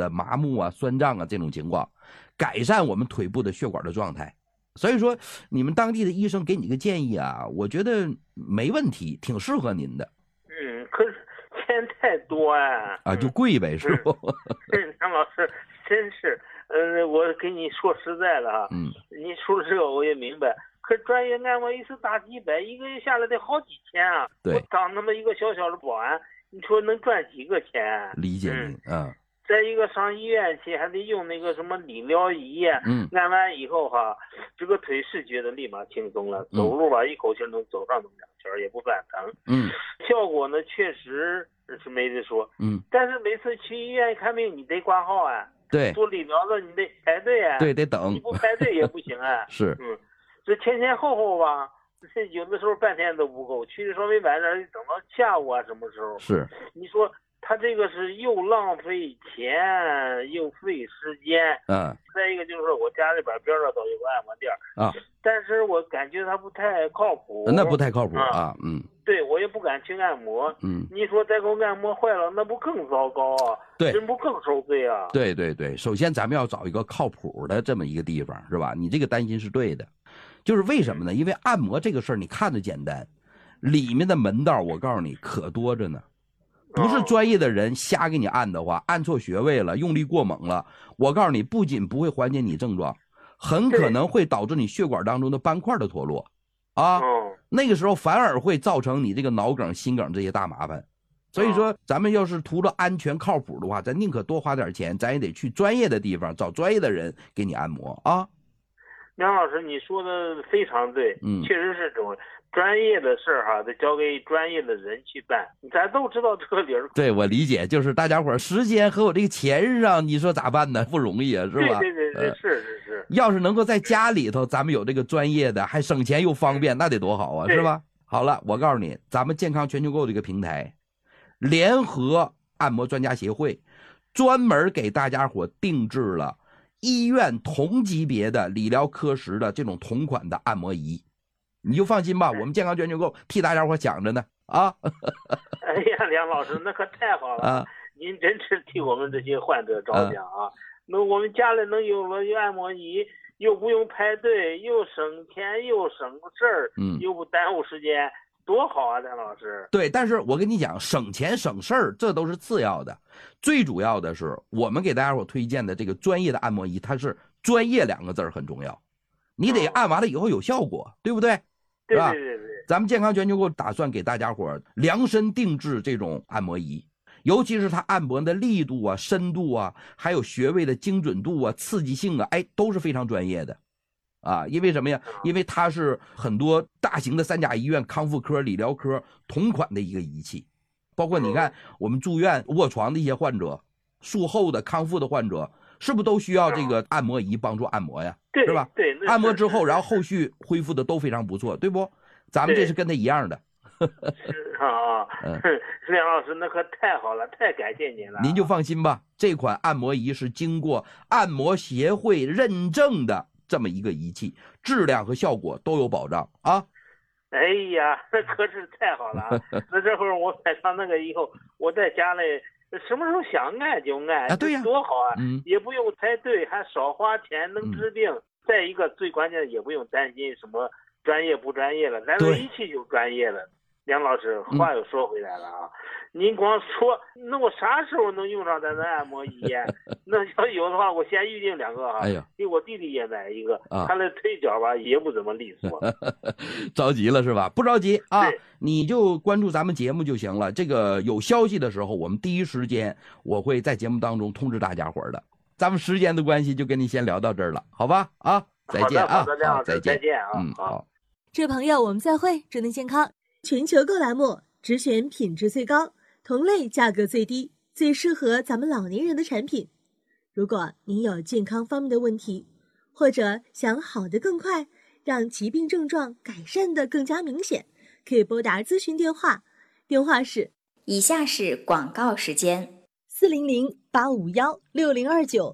的麻木啊、酸胀啊这种情况，改善我们腿部的血管的状态。所以说你们当地的医生给你个建议啊，我觉得没问题，挺适合您的。 可是钱太多啊， 就贵呗，是不？ 张老师真是，我跟你说实在的啊，你说这个我也明白。可专业按摩一次大几百，一个月下来得好几千啊！ 对， 我当那么一个小小的保安，你说能赚几个钱？ 理解您再一个上医院去还得用那个什么理疗仪，按完以后哈，这个腿是觉得立马轻松了，走路吧一口气能走上那么2圈，也不犯疼。效果呢确实是没得说。但是每次去医院看病你得挂号啊， 对， 做理疗的你得排队啊， 对，得等， 你不排队也不行啊。 是， 这前后吧，这有的时候半天都不够，去的稍微晚点，等到下午啊什么时候？ 是， 你说。他这个是又浪费钱又费时间，再一个就是我家里边上都有个按摩店但是我感觉它不太靠谱。 那不太靠谱对，我也不敢去按摩。你说再给我按摩坏了，那不更糟糕啊？ 对， 人不更受罪啊？ 对对对，首先咱们要找一个靠谱的这么一个地方，是吧？你这个担心是对的，就是为什么呢？因为按摩这个事儿，你看着简单，里面的门道我告诉你可多着呢。不是专业的人瞎给你按的话，按错穴位了，用力过猛了，我告诉你，不仅不会缓解你症状，很可能会导致你血管当中的斑块的脱落那个时候反而会造成你这个脑梗、心梗这些大麻烦。所以说咱们要是图着安全靠谱的话，咱宁可多花点钱，咱也得去专业的地方找专业的人给你按摩啊。 梁老师，你说的非常对，确实是这种专业的事儿得交给专业的人去办，咱都知道这个理儿。 对，我理解，就是大家伙时间和我这个钱上，你说咋办呢？不容易啊，是吧？ 对，是。 要是能够在家里头，咱们有这个专业的，还省钱又方便，那得多好啊，是吧？好了，我告诉你，咱们健康全球购这个平台，联合按摩专家协会，专门给大家伙定制了医院同级别的理疗科室的这种同款的按摩仪，你就放心吧，我们健康全球购替大家伙想着呢啊！ 哎呀，梁老师，那可太好了您真是替我们这些患者着想啊！那我们家里能有了按摩仪，又不用排队，又省钱又省事儿，又不耽误时间，多好啊，梁老师。 对，但是我跟你讲，省钱省事儿这都是次要的，最主要的是我们给大家伙推荐的这个专业的按摩仪，它是专业2个字很重要，你得按完了以后有效果，对不对？ 对， 咱们健康全球购打算给大家伙量身定制这种按摩仪，尤其是它按摩的力度啊、深度啊，还有穴位的精准度啊、刺激性啊，都是非常专业的因为什么呀？因为它是很多大型的3甲医院康复科、理疗科同款的一个仪器，包括你看我们住院卧床的一些患者、术后的康复的患者，是不是都需要这个按摩仪帮助按摩呀？是吧？ 对， 按摩之后，然后后续恢复的都非常不错，对不？咱们这是跟他一样的。 是梁老师，那可太好了，太感谢您了。 您就放心吧，这款按摩仪是经过按摩协会认证的这么一个仪器，质量和效果都有保障啊。 哎呀，那可是太好了那这会儿我买上那个以后，我在家里什么时候想按就按对呀， 多好啊！也不用排队，还少花钱，能治病。再一个，最关键的也不用担心什么专业不专业了，咱这仪器就专业了。梁老师，话又说回来了您光说，那我啥时候能用上咱的按摩仪呀？那要有的话，我先预定2个给我弟弟也买一个他的腿脚吧也不怎么利索。 着急了是吧？不着急你就关注咱们节目就行了。这个有消息的时候，我们第一时间我会在节目当中通知大家伙的。咱们时间的关系，就跟你先聊到这儿了，好吧？再见好的，梁老师，再见好。 这位朋友，我们再会，祝您健康。全球购栏目只选品质最高、同类价格最低、最适合咱们老年人的产品。如果您有健康方面的问题，或者想好得更快，让疾病症状改善得更加明显，可以拨打咨询电话，电话是以下是广告时间： 400-851-6029